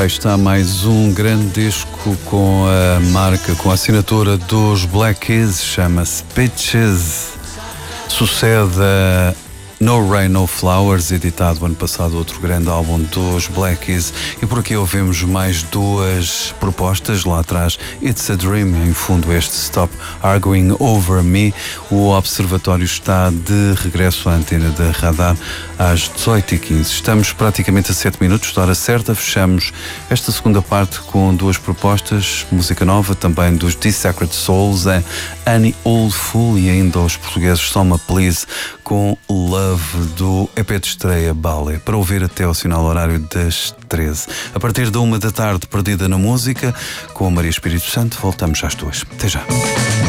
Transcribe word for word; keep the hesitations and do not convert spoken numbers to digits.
Cá está mais um grande disco com a marca, com a assinatura dos Black Keys, chama-se Peaches. Sucede a No Rain, No Flowers, editado ano passado, outro grande álbum dos Black Keys. E por aqui ouvimos mais duas propostas. Lá atrás, It's a Dream, em fundo este Stop Arguing Over Me. O Observatório está de regresso à antena da Radar às dezoito e quinze. Estamos praticamente a sete minutos da hora certa. Fechamos esta segunda parte com duas propostas, música nova também dos The Sacred Souls, a Annie Old Fool, e ainda os portugueses Soma Please com Love, do E P de estreia Ballet, para ouvir até ao sinal horário das treze. A partir da uma da tarde, Perdida na Música, com a Maria Espírito Santo. Voltamos às duas. Até já.